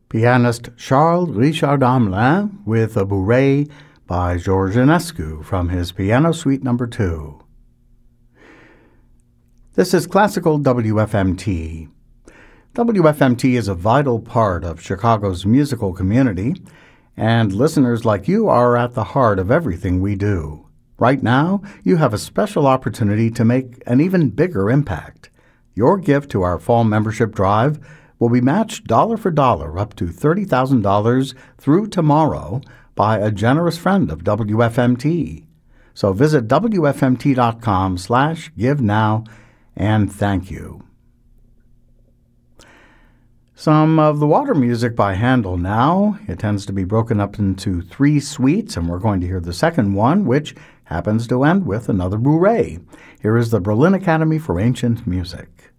Pianist Charles Richard Hamelin with a Bourrée by Georges Enescu from his Piano Suite No. 2. This is Classical WFMT. WFMT is a vital part of Chicago's musical community, and listeners like you are at the heart of everything we do. Right now, you have a special opportunity to make an even bigger impact. Your gift to our fall membership drive will be matched dollar for dollar up to $30,000 through tomorrow by a generous friend of WFMT. So visit WFMT.com/give now and thank you. Some of the water music by Handel now. It tends to be broken up into 3 suites, and we're going to hear the second one, which happens to end with another Bourrée. Here is the Berlin Academy for Ancient Music.